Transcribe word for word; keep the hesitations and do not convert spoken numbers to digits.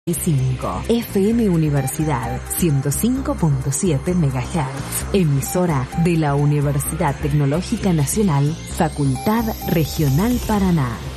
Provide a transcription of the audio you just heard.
cinco. F M Universidad ciento cinco punto siete megahertz. Emisora de la Universidad Tecnológica Nacional, Facultad Regional Paraná.